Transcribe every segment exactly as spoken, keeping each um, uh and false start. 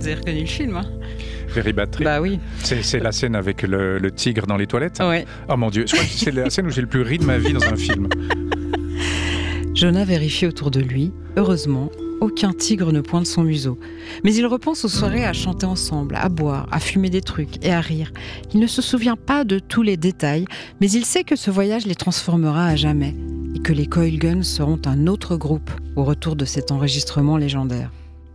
avez reconnu le film, hein? Very Bad Trip. Bah oui. C'est, c'est la scène avec le, le tigre dans les toilettes. Ouais. Oh mon Dieu, je crois que c'est la scène où j'ai le plus ri de ma vie dans un film. Jonah vérifie autour de lui. Heureusement, aucun tigre ne pointe son museau. Mais il repense aux soirées à chanter ensemble, à boire, à fumer des trucs et à rire. Il ne se souvient pas de tous les détails, mais il sait que ce voyage les transformera à jamais et que les Coil Guns seront un autre groupe au retour de cet enregistrement légendaire.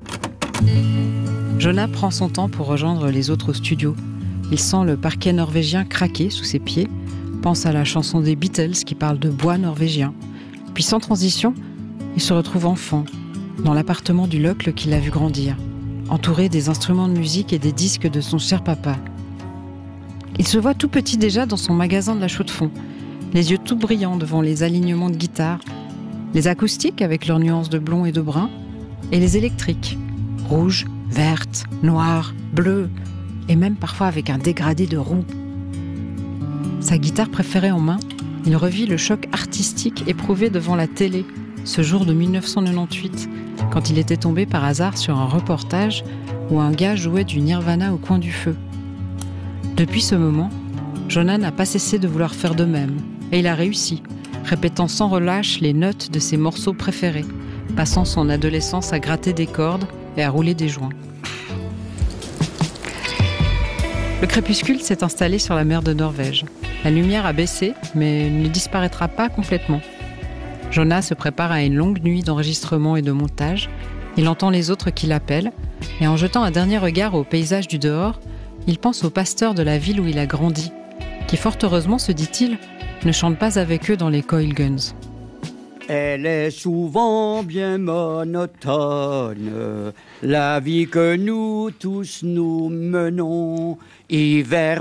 Jonah prend son temps pour rejoindre les autres au studio. Il sent le parquet norvégien craquer sous ses pieds, pense à la chanson des Beatles qui parle de bois norvégien. Puis sans transition, il se retrouve enfant, dans l'appartement du locle qu'il a vu grandir, entouré des instruments de musique et des disques de son cher papa. Il se voit tout petit déjà dans son magasin de la Chaux-de-Fonds, les yeux tout brillants devant les alignements de guitare, les acoustiques avec leurs nuances de blond et de brun, et les électriques, rouges, vertes, noires, bleues, et même parfois avec un dégradé de roux. Sa guitare préférée en main, il revit le choc artistique éprouvé devant la télé, ce jour de dix-neuf cent quatre-vingt-dix-huit, quand il était tombé par hasard sur un reportage où un gars jouait du Nirvana au coin du feu. Depuis ce moment, Jonah n'a pas cessé de vouloir faire de même, et il a réussi, répétant sans relâche les notes de ses morceaux préférés, passant son adolescence à gratter des cordes et à rouler des joints. Le crépuscule s'est installé sur la mer de Norvège. La lumière a baissé, mais ne disparaîtra pas complètement. Jonah se prépare à une longue nuit d'enregistrement et de montage. Il entend les autres qui l'appellent, et en jetant un dernier regard au paysage du dehors, il pense aux pasteurs de la ville où il a grandi, qui fort heureusement, se dit-il, ne chantent pas avec eux dans les Coil Guns. Elle est souvent bien monotone, la vie que nous tous nous menons. Hiver